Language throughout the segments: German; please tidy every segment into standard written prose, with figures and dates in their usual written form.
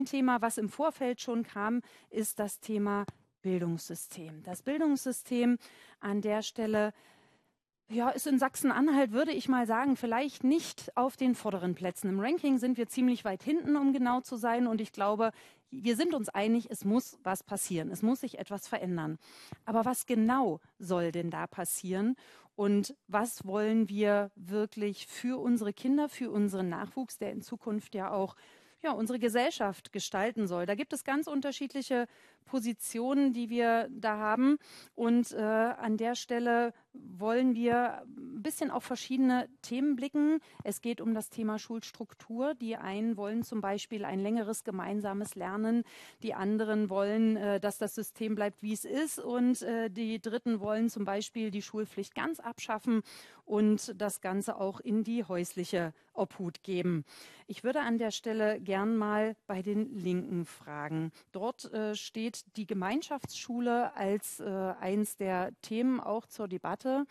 Thema, was im Vorfeld schon kam, ist das Thema Bildungssystem. Das Bildungssystem an der Stelle ist in Sachsen-Anhalt, würde ich mal sagen, vielleicht nicht auf den vorderen Plätzen. Im Ranking sind wir ziemlich weit hinten, um genau zu sein. Und ich glaube, wir sind uns einig, es muss was passieren. Es muss sich etwas verändern. Aber was genau soll denn da passieren? Und was wollen wir wirklich für unsere Kinder, für unseren Nachwuchs, der in Zukunft ja auch unsere Gesellschaft gestalten soll? Da gibt es ganz unterschiedliche Positionen, die wir da haben. Und an der Stelle wollen wir ein bisschen auf verschiedene Themen blicken. Es geht um das Thema Schulstruktur. Die einen wollen zum Beispiel ein längeres gemeinsames Lernen. Die anderen wollen, dass das System bleibt, wie es ist. Und die Dritten wollen zum Beispiel die Schulpflicht ganz abschaffen und das Ganze auch in die häusliche Obhut geben. Ich würde an der Stelle gern mal bei den Linken fragen. Dort steht die Gemeinschaftsschule als eins der Themen auch zur Debatte.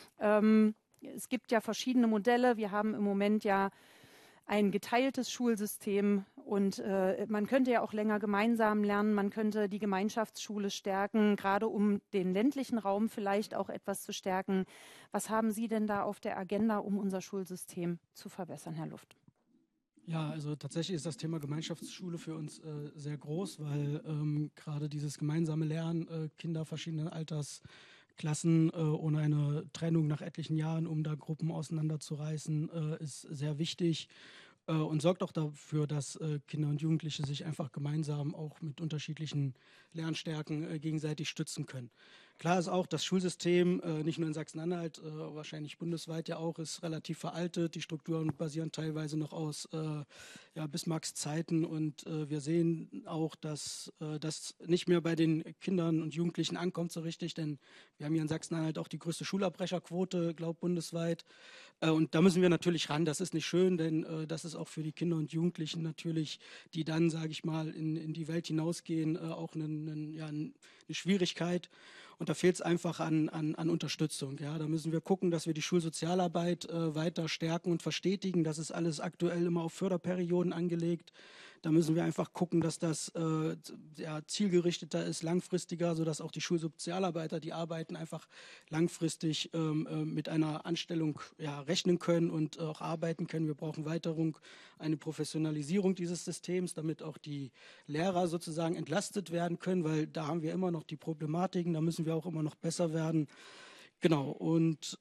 Es gibt ja verschiedene Modelle. Wir haben im Moment ja ein geteiltes Schulsystem und man könnte ja auch länger gemeinsam lernen. Man könnte die Gemeinschaftsschule stärken, gerade um den ländlichen Raum vielleicht auch etwas zu stärken. Was haben Sie denn da auf der Agenda, um unser Schulsystem zu verbessern, Herr Luft? Ja, also tatsächlich ist das Thema Gemeinschaftsschule für uns sehr groß, weil gerade dieses gemeinsame Lernen Kinder verschiedenen Altersklassen ohne eine Trennung nach etlichen Jahren, um da Gruppen auseinanderzureißen, ist sehr wichtig und sorgt auch dafür, dass Kinder und Jugendliche sich einfach gemeinsam auch mit unterschiedlichen Lernstärken gegenseitig stützen können. Klar ist auch, das Schulsystem, nicht nur in Sachsen-Anhalt, wahrscheinlich bundesweit ja auch, ist relativ veraltet. Die Strukturen basieren teilweise noch aus Bismarcks Zeiten und wir sehen auch, dass das nicht mehr bei den Kindern und Jugendlichen ankommt so richtig, denn wir haben hier in Sachsen-Anhalt auch die größte Schulabbrecherquote, glaube bundesweit. Und da müssen wir natürlich ran. Das ist nicht schön, denn das ist auch für die Kinder und Jugendlichen natürlich, die dann, sage ich mal, in die Welt hinausgehen, auch eine Schwierigkeit. Und da fehlt es einfach an Unterstützung. Ja, da müssen wir gucken, dass wir die Schulsozialarbeit weiter stärken und verstetigen. Das ist alles aktuell immer auf Förderperioden angelegt. Da müssen wir einfach gucken, dass das zielgerichteter ist, langfristiger, sodass auch die Schulsozialarbeiter, die arbeiten, einfach langfristig mit einer Anstellung rechnen können und auch arbeiten können. Wir brauchen Weiterung, eine Professionalisierung dieses Systems, damit auch die Lehrer sozusagen entlastet werden können, weil da haben wir immer noch die Problematiken, da müssen wir auch immer noch besser werden. Genau, und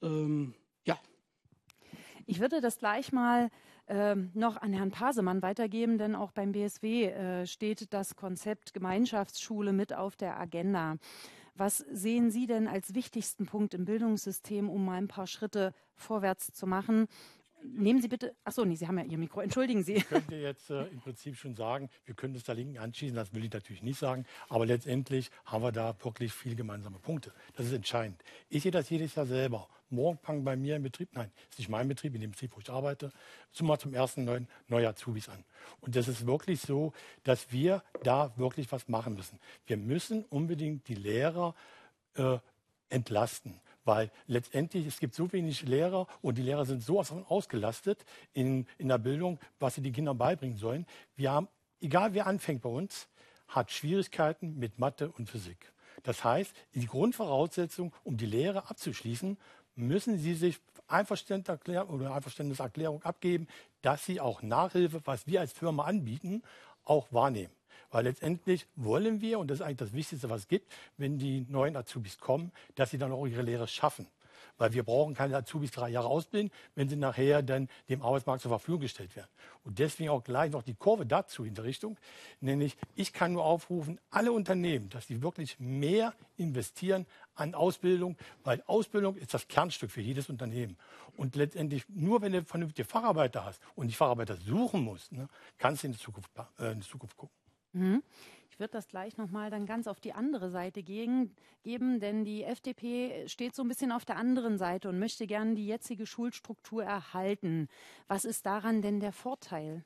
Ich würde das gleich mal noch an Herrn Pasemann weitergeben, denn auch beim BSW steht das Konzept Gemeinschaftsschule mit auf der Agenda. Was sehen Sie denn als wichtigsten Punkt im Bildungssystem, um mal ein paar Schritte vorwärts zu machen? Nehmen Sie bitte, achso, nee, Sie haben ja Ihr Mikro, entschuldigen Sie. Ich könnte jetzt im Prinzip schon sagen, wir können uns der Linken anschließen, das will ich natürlich nicht sagen, aber letztendlich haben wir da wirklich viele gemeinsame Punkte. Das ist entscheidend. Ich sehe das jedes Jahr selber. Morgen fangen bei mir im Betrieb, nein, das ist nicht mein Betrieb, in dem Betrieb, wo ich arbeite, zum 1.9. neue Azubis an. Und das ist wirklich so, dass wir da wirklich was machen müssen. Wir müssen unbedingt die Lehrer entlasten. Weil letztendlich, es gibt so wenig Lehrer und die Lehrer sind so ausgelastet in der Bildung, was sie den Kindern beibringen sollen. Wir haben, egal wer anfängt bei uns, hat Schwierigkeiten mit Mathe und Physik. Das heißt, die Grundvoraussetzung, um die Lehre abzuschließen, müssen sie sich Einverständniserklärung abgeben, dass sie auch Nachhilfe, was wir als Firma anbieten, auch wahrnehmen. Weil letztendlich wollen wir, und das ist eigentlich das Wichtigste, was es gibt, wenn die neuen Azubis kommen, dass sie dann auch ihre Lehre schaffen. Weil wir brauchen keine Azubis 3 Jahre ausbilden, wenn sie nachher dann dem Arbeitsmarkt zur Verfügung gestellt werden. Und deswegen auch gleich noch die Kurve dazu in der Richtung. Nämlich, ich kann nur aufrufen, alle Unternehmen, dass sie wirklich mehr investieren an Ausbildung, weil Ausbildung ist das Kernstück für jedes Unternehmen. Und letztendlich, nur wenn du vernünftige Facharbeiter hast und die Facharbeiter suchen musst, ne, kannst du in die Zukunft gucken. Ich würde das gleich nochmal dann ganz auf die andere Seite geben, denn die FDP steht so ein bisschen auf der anderen Seite und möchte gerne die jetzige Schulstruktur erhalten. Was ist daran denn der Vorteil?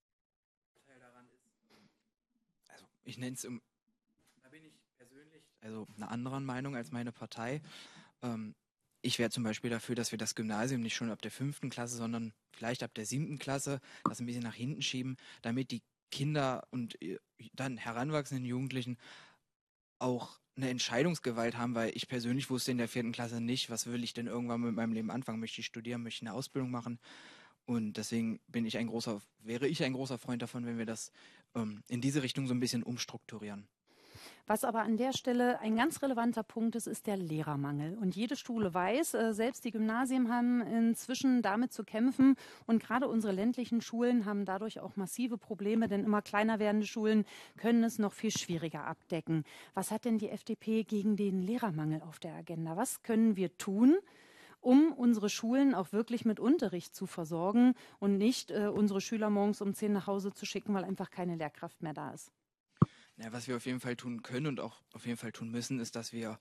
Also ich nenne es, da bin ich persönlich einer anderen Meinung als meine Partei. Ich wäre zum Beispiel dafür, dass wir das Gymnasium nicht schon ab der 5. Klasse, sondern vielleicht ab der 7. Klasse das ein bisschen nach hinten schieben, damit die Kinder und dann heranwachsenden Jugendlichen auch eine Entscheidungsgewalt haben, weil ich persönlich wusste in der 4. Klasse nicht, was will ich denn irgendwann mit meinem Leben anfangen? Möchte ich studieren, möchte ich eine Ausbildung machen? Und deswegen wäre ich ein großer Freund davon, wenn wir das in diese Richtung so ein bisschen umstrukturieren. Was aber an der Stelle ein ganz relevanter Punkt ist, ist der Lehrermangel. Und jede Schule weiß, selbst die Gymnasien haben inzwischen damit zu kämpfen. Und gerade unsere ländlichen Schulen haben dadurch auch massive Probleme, denn immer kleiner werdende Schulen können es noch viel schwieriger abdecken. Was hat denn die FDP gegen den Lehrermangel auf der Agenda? Was können wir tun, um unsere Schulen auch wirklich mit Unterricht zu versorgen und nicht unsere Schüler morgens um 10 nach Hause zu schicken, weil einfach keine Lehrkraft mehr da ist? Ja, was wir auf jeden Fall tun können und auch auf jeden Fall tun müssen, ist, dass wir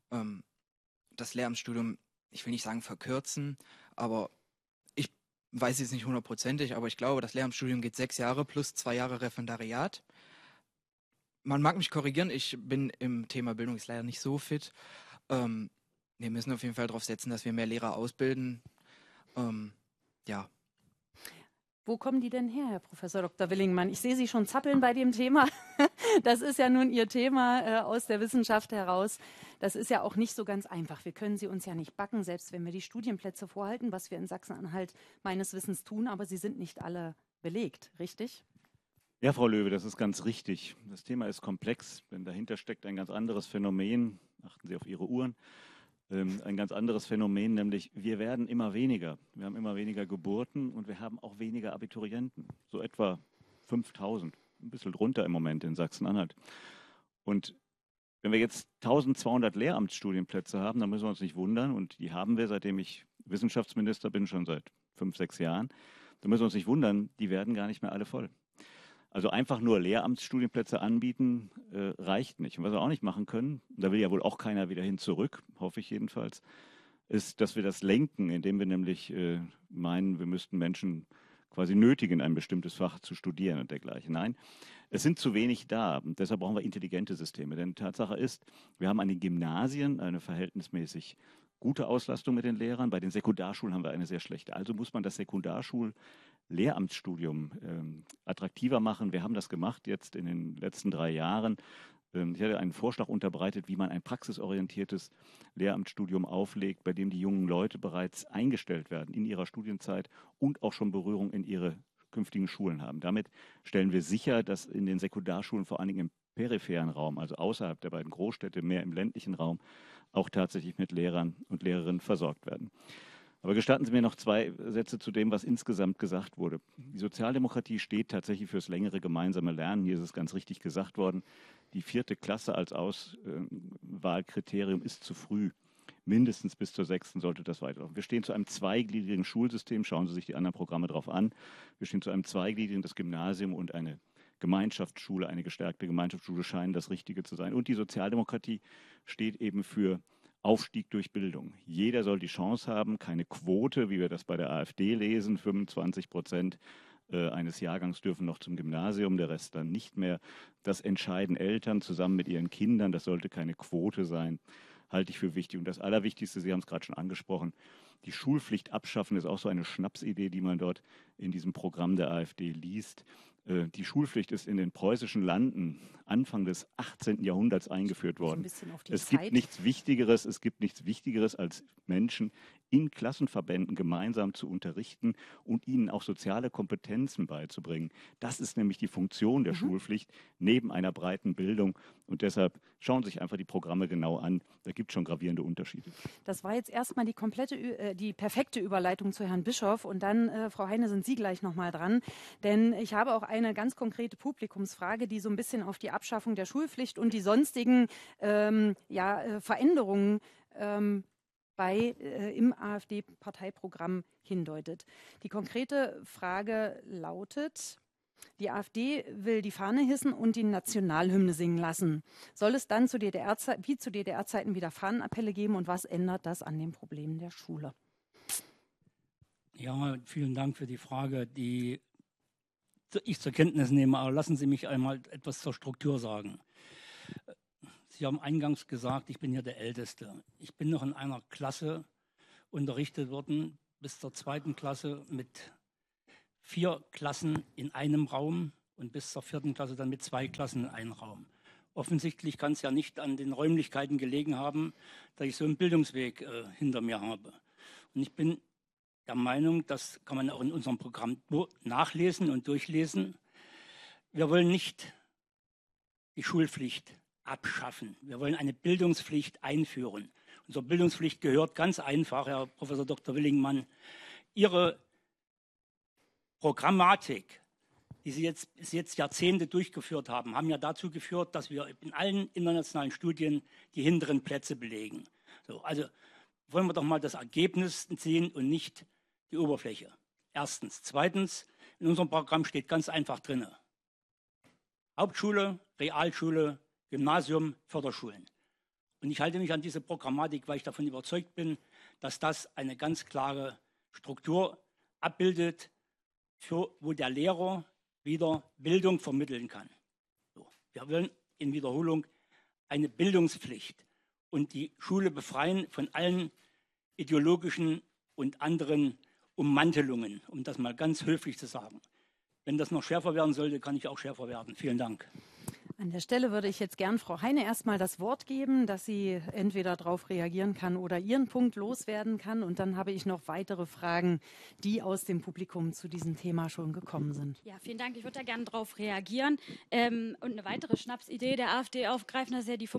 das Lehramtsstudium, ich will nicht sagen verkürzen, aber ich weiß jetzt nicht 100%, aber ich glaube, das Lehramtsstudium geht 6 Jahre plus 2 Jahre Referendariat. Man mag mich korrigieren, ich bin im Thema Bildung ist leider nicht so fit. Wir müssen auf jeden Fall darauf setzen, dass wir mehr Lehrer ausbilden. Ja. Wo kommen die denn her, Herr Professor Dr. Willingmann? Ich sehe Sie schon zappeln bei dem Thema. Das ist ja nun Ihr Thema aus der Wissenschaft heraus. Das ist ja auch nicht so ganz einfach. Wir können sie uns ja nicht backen, selbst wenn wir die Studienplätze vorhalten, was wir in Sachsen-Anhalt meines Wissens tun, aber sie sind nicht alle belegt, richtig? Ja, Frau Löwe, das ist ganz richtig. Das Thema ist komplex, denn dahinter steckt ein ganz anderes Phänomen. Achten Sie auf Ihre Uhren. Ein ganz anderes Phänomen, nämlich wir werden immer weniger. Wir haben immer weniger Geburten und wir haben auch weniger Abiturienten. So etwa 5.000, ein bisschen drunter im Moment in Sachsen-Anhalt. Und wenn wir jetzt 1.200 Lehramtsstudienplätze haben, dann müssen wir uns nicht wundern. Und die haben wir, seitdem ich Wissenschaftsminister bin, schon seit 5, 6 Jahren. Da müssen wir uns nicht wundern, die werden gar nicht mehr alle voll. Also einfach nur Lehramtsstudienplätze anbieten, reicht nicht. Und was wir auch nicht machen können, da will ja wohl auch keiner wieder hin zurück, hoffe ich jedenfalls, ist, dass wir das lenken, indem wir nämlich meinen, wir müssten Menschen quasi nötigen, ein bestimmtes Fach zu studieren und dergleichen. Nein, es sind zu wenig da. Und deshalb brauchen wir intelligente Systeme. Denn Tatsache ist, wir haben an den Gymnasien eine verhältnismäßig gute Auslastung mit den Lehrern. Bei den Sekundarschulen haben wir eine sehr schlechte. Also muss man das Lehramtsstudium attraktiver machen. Wir haben das gemacht jetzt in den letzten 3 Jahren. Ich hatte einen Vorschlag unterbreitet, wie man ein praxisorientiertes Lehramtsstudium auflegt, bei dem die jungen Leute bereits eingestellt werden in ihrer Studienzeit und auch schon Berührung in ihre künftigen Schulen haben. Damit stellen wir sicher, dass in den Sekundarschulen, vor allen Dingen im peripheren Raum, also außerhalb der beiden Großstädte, mehr im ländlichen Raum, auch tatsächlich mit Lehrern und Lehrerinnen versorgt werden. Aber gestatten Sie mir noch 2 Sätze zu dem, was insgesamt gesagt wurde. Die Sozialdemokratie steht tatsächlich fürs längere gemeinsame Lernen. Hier ist es ganz richtig gesagt worden. Die 4. Klasse als Auswahlkriterium ist zu früh. Mindestens bis zur 6. sollte das weiterlaufen. Wir stehen zu einem zweigliedrigen Schulsystem. Schauen Sie sich die anderen Programme drauf an. Wir stehen zu einem zweigliedrigen, das Gymnasium und eine Gemeinschaftsschule, eine gestärkte Gemeinschaftsschule scheinen das Richtige zu sein. Und die Sozialdemokratie steht eben für Aufstieg durch Bildung. Jeder soll die Chance haben, keine Quote, wie wir das bei der AfD lesen, 25% eines Jahrgangs dürfen noch zum Gymnasium, der Rest dann nicht mehr. Das entscheiden Eltern zusammen mit ihren Kindern, das sollte keine Quote sein, halte ich für wichtig. Und das Allerwichtigste, Sie haben es gerade schon angesprochen, die Schulpflicht abschaffen ist auch so eine Schnapsidee, die man dort in diesem Programm der AfD liest. Die Schulpflicht ist in den preußischen Landen Anfang des 18. Jahrhunderts eingeführt worden. Es gibt nichts Wichtigeres, als Menschen in Klassenverbänden gemeinsam zu unterrichten und ihnen auch soziale Kompetenzen beizubringen. Das ist nämlich die Funktion der Schulpflicht neben einer breiten Bildung. Und deshalb schauen Sie sich einfach die Programme genau an. Da gibt es schon gravierende Unterschiede. Das war jetzt erstmal die perfekte Überleitung zu Herrn Bischof. Und dann, Frau Heine, sind Sie gleich nochmal dran. Denn ich habe auch eine ganz konkrete Publikumsfrage, die so ein bisschen auf die Abschaffung der Schulpflicht und die sonstigen Veränderungen im AfD-Parteiprogramm hindeutet. Die konkrete Frage lautet: Die AfD will die Fahne hissen und die Nationalhymne singen lassen. Soll es dann wie zu DDR-Zeiten wieder Fahnenappelle geben und was ändert das an den Problemen der Schule? Ja, vielen Dank für die Frage, die ich zur Kenntnis nehme. Aber lassen Sie mich einmal etwas zur Struktur sagen. Sie haben eingangs gesagt, ich bin hier der Älteste. Ich bin noch in einer Klasse unterrichtet worden, bis zur 2. Klasse mit 4 Klassen in einem Raum und bis zur 4. Klasse dann mit 2 Klassen in einem Raum. Offensichtlich kann es ja nicht an den Räumlichkeiten gelegen haben, dass ich so einen Bildungsweg hinter mir habe. Und ich bin der Meinung, das kann man auch in unserem Programm nachlesen und durchlesen. Wir wollen nicht die Schulpflicht abschaffen. Wir wollen eine Bildungspflicht einführen. Und zur Bildungspflicht gehört ganz einfach, Herr Professor Dr. Willingmann, Ihre Programmatik, die Sie jetzt Jahrzehnte durchgeführt haben, haben ja dazu geführt, dass wir in allen internationalen Studien die hinteren Plätze belegen. So, also wollen wir doch mal das Ergebnis sehen und nicht die Oberfläche. Erstens. Zweitens, in unserem Programm steht ganz einfach drin: Hauptschule, Realschule, Gymnasium, Förderschulen. Und ich halte mich an diese Programmatik, weil ich davon überzeugt bin, dass das eine ganz klare Struktur abbildet, wo der Lehrer wieder Bildung vermitteln kann. So. Wir wollen in Wiederholung eine Bildungspflicht und die Schule befreien von allen ideologischen und anderen Ummantelungen, um das mal ganz höflich zu sagen. Wenn das noch schärfer werden sollte, kann ich auch schärfer werden. Vielen Dank. An der Stelle würde ich jetzt gern Frau Heine erstmal das Wort geben, dass sie entweder darauf reagieren kann oder ihren Punkt loswerden kann. Und dann habe ich noch weitere Fragen, die aus dem Publikum zu diesem Thema schon gekommen sind. Ja, vielen Dank. Ich würde da gerne darauf reagieren. Und eine weitere Schnapsidee der AfD aufgreifen, das ist ja die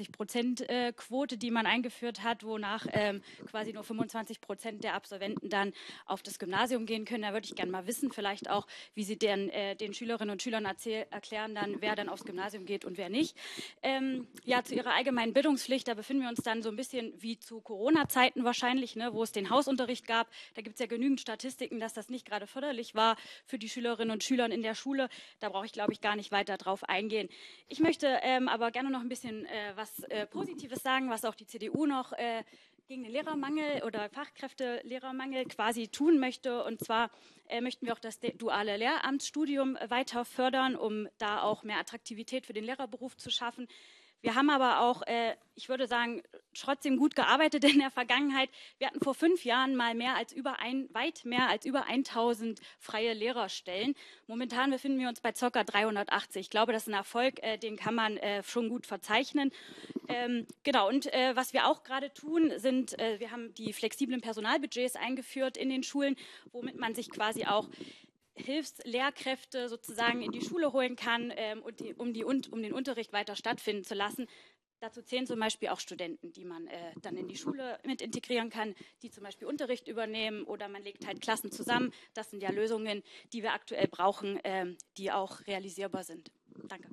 25%-Quote, die man eingeführt hat, wonach quasi nur 25% der Absolventen dann auf das Gymnasium gehen können. Da würde ich gerne mal wissen, vielleicht auch, wie Sie den Schülerinnen und Schülern erklären dann, wer dann aufs Gymnasium geht und wer nicht. Ja, zu Ihrer allgemeinen Bildungspflicht, da befinden wir uns dann so ein bisschen wie zu Corona-Zeiten wahrscheinlich, ne, wo es den Hausunterricht gab. Da gibt es ja genügend Statistiken, dass das nicht gerade förderlich war für die Schülerinnen und Schüler in der Schule. Da brauche ich, glaube ich, gar nicht weiter drauf eingehen. Ich möchte aber gerne noch ein bisschen was Positives sagen, was auch die CDU noch gegen den Lehrermangel oder Fachkräftelehrermangel quasi tun möchte. Und zwar möchten wir auch das duale Lehramtsstudium weiter fördern, um da auch mehr Attraktivität für den Lehrerberuf zu schaffen. Wir haben aber auch, ich würde sagen, trotzdem gut gearbeitet in der Vergangenheit. Wir hatten vor 5 Jahren mal weit mehr als über 1000 freie Lehrerstellen. Momentan befinden wir uns bei ca. 380. Ich glaube, das ist ein Erfolg, den kann man schon gut verzeichnen. Genau, und was wir auch gerade tun, wir haben die flexiblen Personalbudgets eingeführt in den Schulen, womit man sich quasi auch Hilfslehrkräfte sozusagen in die Schule holen kann, um den Unterricht weiter stattfinden zu lassen. Dazu zählen zum Beispiel auch Studenten, die man dann in die Schule mit integrieren kann, die zum Beispiel Unterricht übernehmen, oder man legt halt Klassen zusammen. Das sind ja Lösungen, die wir aktuell brauchen, die auch realisierbar sind. Danke.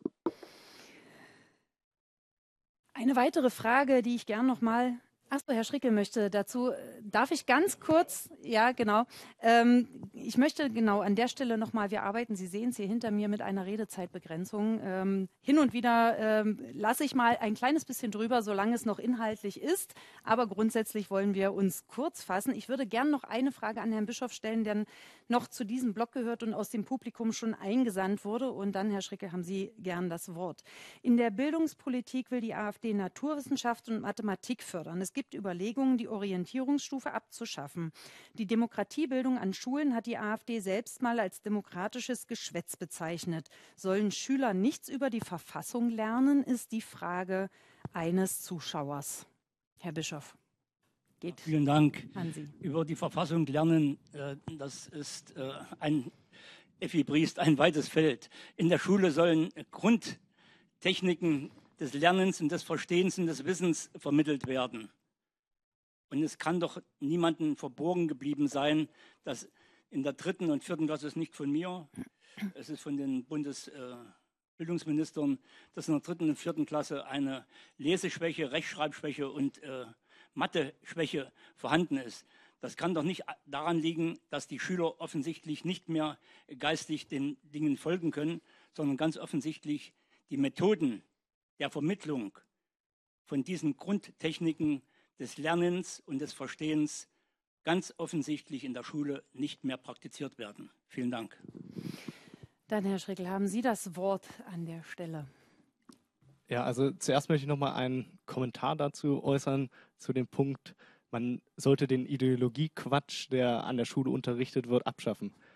Eine weitere Frage, die ich gern noch mal... Achso, Herr Schrickel möchte dazu. Darf ich ganz kurz? Ja, genau. Ich möchte genau an der Stelle nochmal, wir arbeiten, Sie sehen es hier hinter mir, mit einer Redezeitbegrenzung. Hin und wieder lasse ich mal ein kleines bisschen drüber, solange es noch inhaltlich ist. Aber grundsätzlich wollen wir uns kurz fassen. Ich würde gern noch eine Frage an Herrn Bischof stellen, der noch zu diesem Block gehört und aus dem Publikum schon eingesandt wurde. Und dann, Herr Schrickel, haben Sie gern das Wort. In der Bildungspolitik will die AfD Naturwissenschaft und Mathematik fördern. Es gibt Überlegungen, die Orientierungsstufe abzuschaffen. Die Demokratiebildung an Schulen hat die AfD selbst mal als demokratisches Geschwätz bezeichnet. Sollen Schüler nichts über die Verfassung lernen, ist die Frage eines Zuschauers. Herr Bischof, geht Vielen Dank. an Sie. Über die Verfassung lernen, das ist Effi Briest ein weites Feld. In der Schule sollen Grundtechniken des Lernens und des Verstehens und des Wissens vermittelt werden. Und es kann doch niemandem verborgen geblieben sein, dass in der 3. und 4. Klasse, ist nicht von mir, es ist von den Bundesbildungsministern, dass in der 3. und 4. Klasse eine Leseschwäche, Rechtschreibschwäche und Mathe-Schwäche vorhanden ist. Das kann doch nicht daran liegen, dass die Schüler offensichtlich nicht mehr geistig den Dingen folgen können, sondern ganz offensichtlich die Methoden der Vermittlung von diesen Grundtechniken des Lernens und des Verstehens ganz offensichtlich in der Schule nicht mehr praktiziert werden. Vielen Dank. Dann, Herr Schrickel, haben Sie das Wort an der Stelle. Ja, also zuerst möchte ich noch mal einen Kommentar dazu äußern, zu dem Punkt, man sollte den Ideologiequatsch, der an der Schule unterrichtet wird, abschaffen.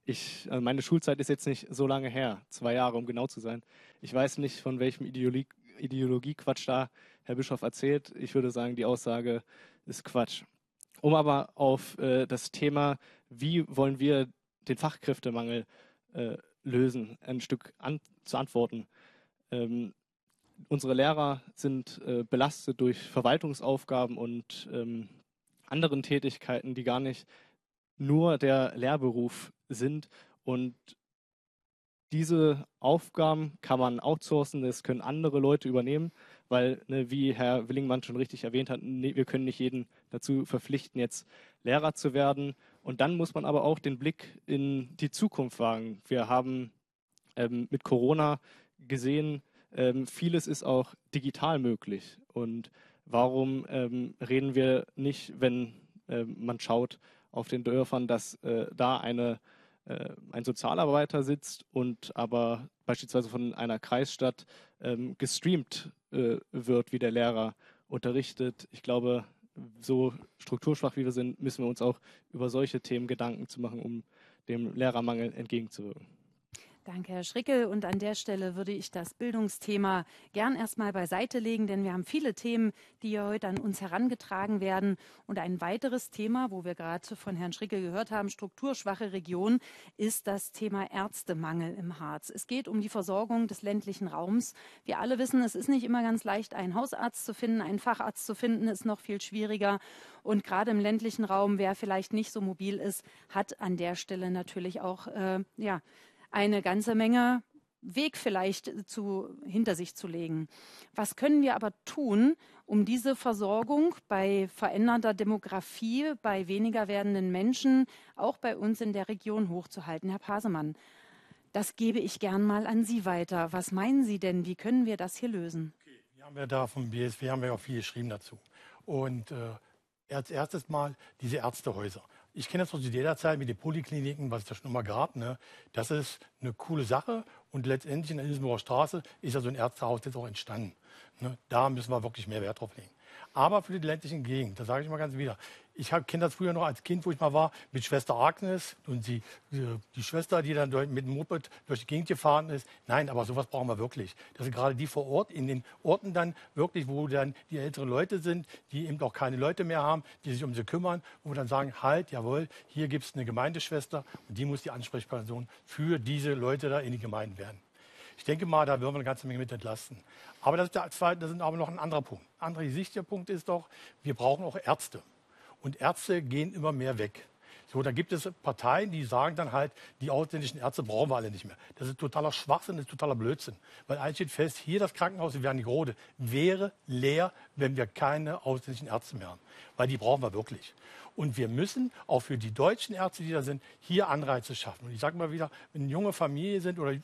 Meine Schulzeit ist jetzt nicht so lange her, 2 Jahre, um genau zu sein. Ich weiß nicht, von welchem Ideologiequatsch da Herr Bischof erzählt. Ich würde sagen, die Aussage ist Quatsch. Um aber auf das Thema, wie wollen wir den Fachkräftemangel lösen, ein Stück zu antworten. Unsere Lehrer sind belastet durch Verwaltungsaufgaben und anderen Tätigkeiten, die gar nicht nur der Lehrberuf sind. Und diese Aufgaben kann man outsourcen, das können andere Leute übernehmen, weil, wie Herr Willingmann schon richtig erwähnt hat, wir können nicht jeden dazu verpflichten, jetzt Lehrer zu werden. Und dann muss man aber auch den Blick in die Zukunft wagen. Wir haben mit Corona gesehen, vieles ist auch digital möglich. Und warum reden wir nicht, wenn man schaut auf den Dörfern, dass da ein Sozialarbeiter sitzt und aber beispielsweise von einer Kreisstadt gestreamt wird, wie der Lehrer unterrichtet. Ich glaube, so strukturschwach wie wir sind, müssen wir uns auch über solche Themen Gedanken zu machen, um dem Lehrermangel entgegenzuwirken. Danke, Herr Schrickel. Und an der Stelle würde ich das Bildungsthema gern erstmal beiseite legen, denn wir haben viele Themen, die hier heute an uns herangetragen werden. Und ein weiteres Thema, wo wir gerade von Herrn Schrickel gehört haben, strukturschwache Region, ist das Thema Ärztemangel im Harz. Es geht um die Versorgung des ländlichen Raums. Wir alle wissen, es ist nicht immer ganz leicht, einen Hausarzt zu finden, einen Facharzt zu finden, ist noch viel schwieriger. Und gerade im ländlichen Raum, wer vielleicht nicht so mobil ist, hat an der Stelle natürlich auch, eine ganze Menge Weg vielleicht hinter sich zu legen. Was können wir aber tun, um diese Versorgung bei verändernder Demografie, bei weniger werdenden Menschen, auch bei uns in der Region hochzuhalten? Herr Pasemann, das gebe ich gern mal an Sie weiter. Was meinen Sie denn, wie können wir das hier lösen? Okay. Wir haben ja da vom BSW haben wir auch viel geschrieben dazu. Und als erstes mal diese Ärztehäuser. Ich kenne das aus der Zeit mit den Polikliniken, was es da schon immer gab. Ne? Das ist eine coole Sache. Und letztendlich in der Ilsenburger Straße ist ja so ein Ärztehaus jetzt auch entstanden. Ne? Da müssen wir wirklich mehr Wert drauf legen. Aber für die ländlichen Gegend, das sage ich mal ganz wieder. Ich kenne das früher noch als Kind, wo ich mal war, mit Schwester Agnes und die Schwester, die dann mit dem Moped durch die Gegend gefahren ist. Nein, aber sowas brauchen wir wirklich. Das sind gerade die vor Ort, in den Orten dann wirklich, wo dann die älteren Leute sind, die eben auch keine Leute mehr haben, die sich um sie kümmern, wo wir dann sagen, halt, jawohl, hier gibt es eine Gemeindeschwester und die muss die Ansprechperson für diese Leute da in die Gemeinden werden. Ich denke mal, da würden wir eine ganze Menge mit entlasten. Aber das ist aber noch ein anderer Punkt. Ein anderer wichtiger Punkt ist doch, wir brauchen auch Ärzte. Und Ärzte gehen immer mehr weg. So, da gibt es Parteien, die sagen dann halt, die ausländischen Ärzte brauchen wir alle nicht mehr. Das ist totaler Schwachsinn, das ist totaler Blödsinn. Weil eins steht fest, hier das Krankenhaus in Wernigerode wäre leer, wenn wir keine ausländischen Ärzte mehr haben. Weil die brauchen wir wirklich. Und wir müssen auch für die deutschen Ärzte, die da sind, hier Anreize schaffen. Und ich sage mal wieder, wenn eine junge Familie sind oder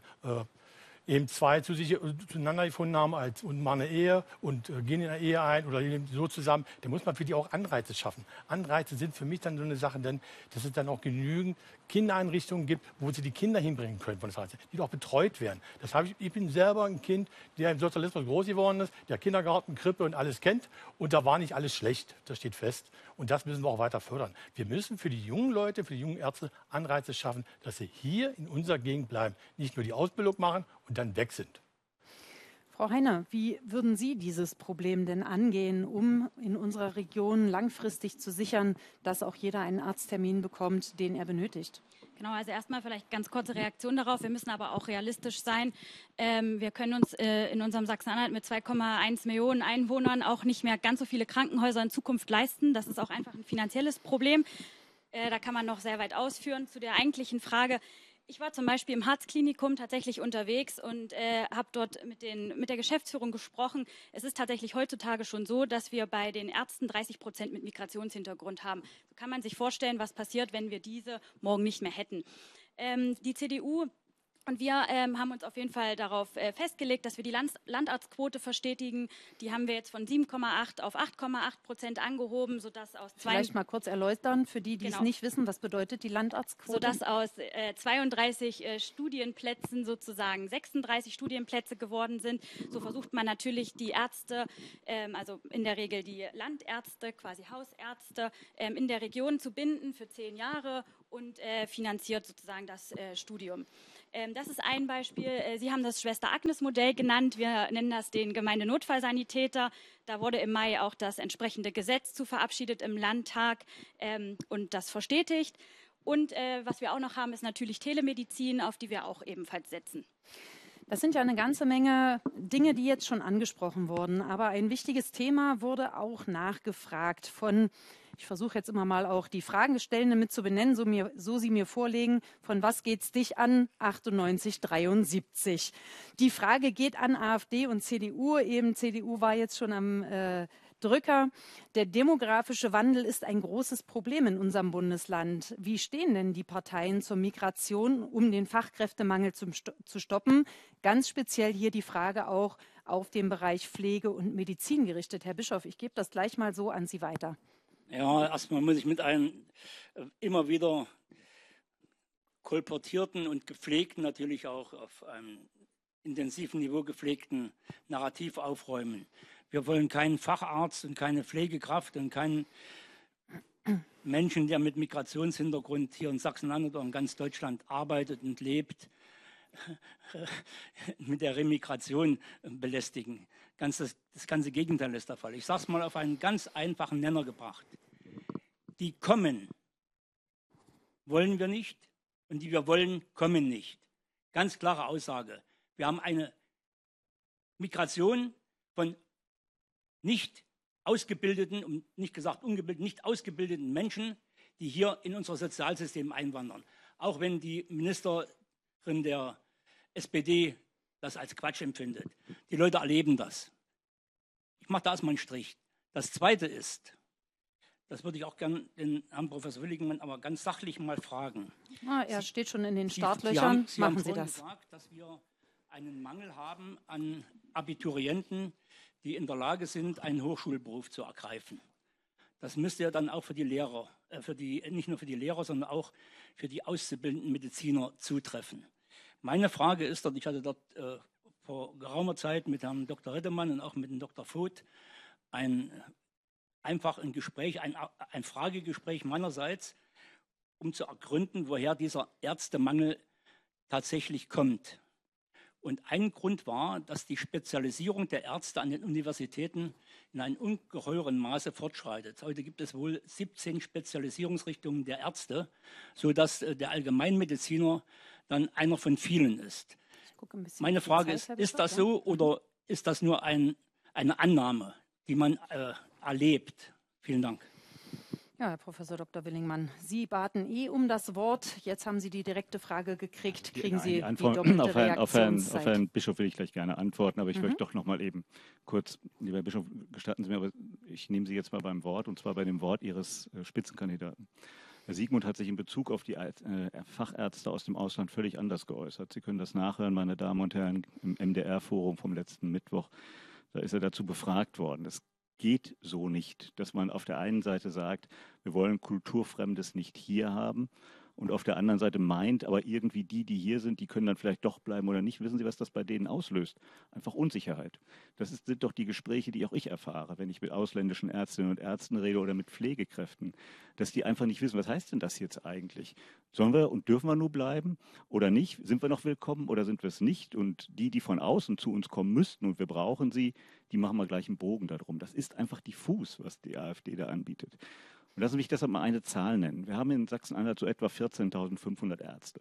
eben zwei zueinander gefunden haben und mal eine Ehe und gehen in eine Ehe ein oder leben so zusammen, dann muss man für die auch Anreize schaffen. Anreize sind für mich dann so eine Sache, denn dass es dann auch genügend Kindereinrichtungen gibt, wo sie die Kinder hinbringen können, die auch betreut werden. Das habe ich bin selber ein Kind, der im Sozialismus groß geworden ist, der Kindergarten, Krippe und alles kennt. Und da war nicht alles schlecht, das steht fest. Und das müssen wir auch weiter fördern. Wir müssen für die jungen Leute, für die jungen Ärzte Anreize schaffen, dass sie hier in unserer Gegend bleiben. Nicht nur die Ausbildung machen und dann weg sind. Frau Heine, wie würden Sie dieses Problem denn angehen, um in unserer Region langfristig zu sichern, dass auch jeder einen Arzttermin bekommt, den er benötigt? Genau, also erstmal vielleicht ganz kurze Reaktion darauf. Wir müssen aber auch realistisch sein. Wir können uns in unserem Sachsen-Anhalt mit 2,1 Millionen Einwohnern auch nicht mehr ganz so viele Krankenhäuser in Zukunft leisten. Das ist auch einfach ein finanzielles Problem. Da kann man noch sehr weit ausführen. Zu der eigentlichen Frage. Ich war zum Beispiel im Harzklinikum tatsächlich unterwegs und habe dort mit der Geschäftsführung gesprochen. Es ist tatsächlich heutzutage schon so, dass wir bei den Ärzten 30% mit Migrationshintergrund haben. So kann man sich vorstellen, was passiert, wenn wir diese morgen nicht mehr hätten. Die CDU Und wir haben uns auf jeden Fall darauf festgelegt, dass wir die Landarztquote verstetigen. Die haben wir jetzt von 7,8 auf 8,8% angehoben, sodass aus Vielleicht mal kurz erläutern, für die, die Genau. es nicht wissen, was bedeutet die Landarztquote? Sodass aus 32 Studienplätzen sozusagen 36 Studienplätze geworden sind. So versucht man natürlich die Ärzte, also in der Regel die Landärzte, quasi Hausärzte, in der Region zu binden für 10 Jahre und finanziert sozusagen das Studium. Das ist ein Beispiel. Sie haben das Schwester-Agnes-Modell genannt. Wir nennen das den Gemeindenotfallsanitäter. Da wurde im Mai auch das entsprechende Gesetz zu verabschiedet im Landtag und das verstetigt. Und was wir auch noch haben, ist natürlich Telemedizin, auf die wir auch ebenfalls setzen. Das sind ja eine ganze Menge Dinge, die jetzt schon angesprochen wurden. Aber ein wichtiges Thema wurde auch nachgefragt von, ich versuche jetzt immer mal auch die Fragestellenden mit zu benennen, so sie mir vorlegen, von was geht's dich an? 9873. Die Frage geht an AfD und CDU. Eben CDU war jetzt schon am Drücker. Der demografische Wandel ist ein großes Problem in unserem Bundesland. Wie stehen denn die Parteien zur Migration, um den Fachkräftemangel zu stoppen? Ganz speziell hier die Frage auch auf den Bereich Pflege und Medizin gerichtet. Herr Bischof, ich gebe das gleich mal so an Sie weiter. Ja, erstmal muss ich mit einem immer wieder kolportierten und gepflegten, natürlich auch auf einem intensiven Niveau gepflegten Narrativ aufräumen. Wir wollen keinen Facharzt und keine Pflegekraft und keinen Menschen, der mit Migrationshintergrund hier in Sachsen-Anhalt oder in ganz Deutschland arbeitet und lebt, mit der Remigration belästigen. Das ganze Gegenteil ist der Fall. Ich sage es mal auf einen ganz einfachen Nenner gebracht. Die kommen, wollen wir nicht, und die wir wollen, kommen nicht. Ganz klare Aussage. Wir haben eine Migration von nicht ausgebildeten, um nicht gesagt ungebildeten, nicht ausgebildeten Menschen, die hier in unser Sozialsystem einwandern. Auch wenn die Ministerin der SPD das als Quatsch empfindet. Die Leute erleben das. Ich mache da erstmal einen Strich. Das Zweite ist, das würde ich auch gerne den Herrn Professor Willigmann aber ganz sachlich mal fragen. Er steht schon in den Startlöchern. Sie Machen haben Sie das. gesagt, dass wir einen Mangel haben an Abiturienten, die in der Lage sind, einen Hochschulberuf zu ergreifen. Das müsste ja dann auch für die Lehrer, nicht nur für die Lehrer, sondern auch für die auszubildenden Mediziner zutreffen. Meine Frage ist dort, ich hatte dort vor geraumer Zeit mit Herrn Dr. Rittemann und auch mit dem Dr. Voth ein Gespräch, ein Fragegespräch meinerseits, um zu ergründen, woher dieser Ärztemangel tatsächlich kommt. Und ein Grund war, dass die Spezialisierung der Ärzte an den Universitäten in einem ungeheuren Maße fortschreitet. Heute gibt es wohl 17 Spezialisierungsrichtungen der Ärzte, sodass der Allgemeinmediziner dann einer von vielen ist. Meine Frage ist das so oder ist das nur eine Annahme, die man erlebt? Vielen Dank. Ja, Herr Professor Dr. Willingmann, Sie baten um das Wort. Jetzt haben Sie die direkte Frage gekriegt. Kriegen Sie die doppelte Reaktionszeit. Auf Herrn Bischof will ich gleich gerne antworten, aber ich möchte doch noch mal eben kurz, lieber Herr Bischof, gestatten Sie mir, aber ich nehme Sie jetzt mal beim Wort, und zwar bei dem Wort Ihres Spitzenkandidaten. Herr Siegmund hat sich in Bezug auf die Fachärzte aus dem Ausland völlig anders geäußert. Sie können das nachhören, meine Damen und Herren, im MDR-Forum vom letzten Mittwoch. Da ist er dazu befragt worden. Das geht so nicht, dass man auf der einen Seite sagt, wir wollen Kulturfremdes nicht hier haben und auf der anderen Seite meint, aber irgendwie die hier sind, die können dann vielleicht doch bleiben oder nicht. Wissen Sie, was das bei denen auslöst? Einfach Unsicherheit. Das sind doch die Gespräche, die auch ich erfahre, wenn ich mit ausländischen Ärztinnen und Ärzten rede oder mit Pflegekräften, dass die einfach nicht wissen, was heißt denn das jetzt eigentlich? Sollen wir und dürfen wir nur bleiben oder nicht? Sind wir noch willkommen oder sind wir es nicht? Und die von außen zu uns kommen müssten und wir brauchen sie, die machen wir gleich einen Bogen darum. Das ist einfach diffus, was die AfD da anbietet. Und lassen Sie mich deshalb mal eine Zahl nennen. Wir haben in Sachsen-Anhalt so etwa 14.500 Ärzte.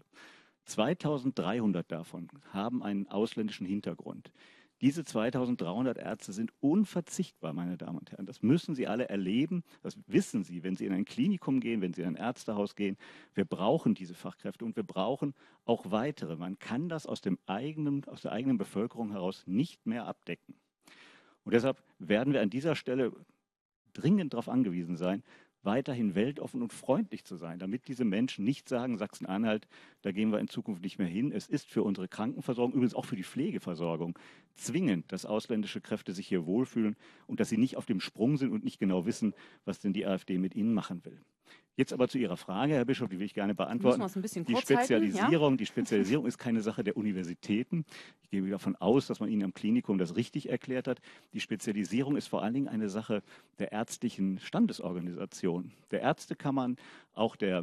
2.300 davon haben einen ausländischen Hintergrund. Diese 2.300 Ärzte sind unverzichtbar, meine Damen und Herren. Das müssen Sie alle erleben. Das wissen Sie, wenn Sie in ein Klinikum gehen, wenn Sie in ein Ärztehaus gehen. Wir brauchen diese Fachkräfte und wir brauchen auch weitere. Man kann das aus der eigenen Bevölkerung heraus nicht mehr abdecken. Und deshalb werden wir an dieser Stelle dringend darauf angewiesen sein, weiterhin weltoffen und freundlich zu sein, damit diese Menschen nicht sagen, Sachsen-Anhalt, da gehen wir in Zukunft nicht mehr hin. Es ist für unsere Krankenversorgung, übrigens auch für die Pflegeversorgung, zwingend, dass ausländische Kräfte sich hier wohlfühlen und dass sie nicht auf dem Sprung sind und nicht genau wissen, was denn die AfD mit ihnen machen will. Jetzt aber zu Ihrer Frage, Herr Bischof, die will ich gerne beantworten. Müssen wir es ein bisschen Die kurz halten, ja? Die Spezialisierung ist keine Sache der Universitäten. Ich gehe davon aus, dass man Ihnen am Klinikum das richtig erklärt hat. Die Spezialisierung ist vor allen Dingen eine Sache der ärztlichen Standesorganisation, der Ärztekammern, auch der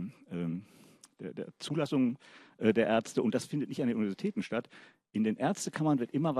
Zulassung der Ärzte. Und das findet nicht an den Universitäten statt. In den Ärztekammern wird immer